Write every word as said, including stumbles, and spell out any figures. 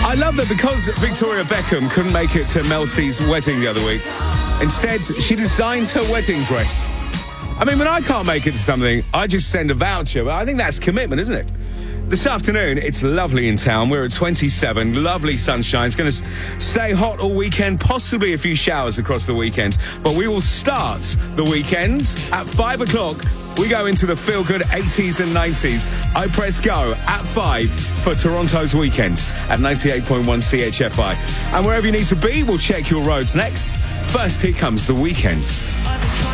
I love that because Victoria Beckham couldn't make it to Mel C's wedding the other week. Instead, she designed her wedding dress. I mean, when I can't make it to something, I just send a voucher. But I think that's commitment, isn't it? This afternoon, it's lovely in town. We're at twenty-seven. Lovely sunshine. It's going to stay hot all weekend, possibly a few showers across the weekend. But we will start the weekends at five o'clock. We go into the feel-good eighties and nineties. I press go at five for Toronto's weekend at ninety-eight point one C H F I. And wherever you need to be, we'll check your roads next. First, here comes the weekend.